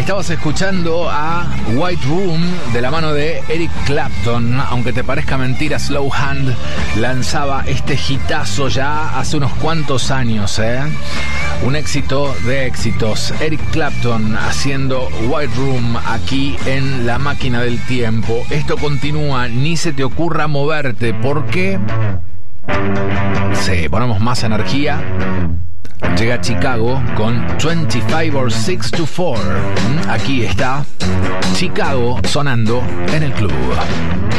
Estabas escuchando a White Room de la mano de Eric Clapton. Aunque te parezca mentira, Slow Hand lanzaba este hitazo ya hace unos cuantos años, un éxito de éxitos. Eric Clapton haciendo White Room aquí en La Máquina del Tiempo. Esto continúa, ni se te ocurra moverte, porque sí, ponemos más energía. Llega Chicago con 25 or 6 to 4. Aquí está Chicago sonando en el club.